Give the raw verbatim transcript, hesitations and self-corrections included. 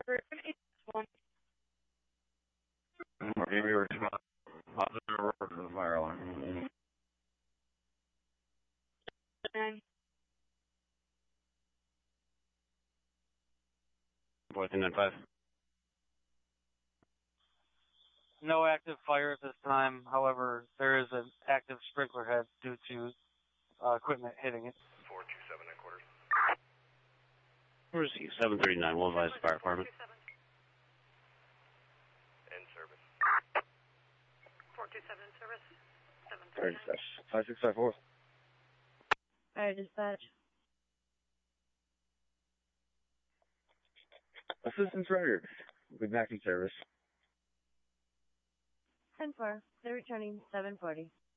Maybe we were positive for the fire alarm. fourteen and five. No active fire at this time. However, there is an active sprinkler head due to uh, equipment hitting it. four two seven and quarters. Where's he? seven thirty-nine. We'll advise the fire department. In service. four two seven in service. seven Fire thirty-nine. dispatch. five six five four. Fire dispatch. Assistance rendered. We'll be back in service. ten four. They're returning seven forty.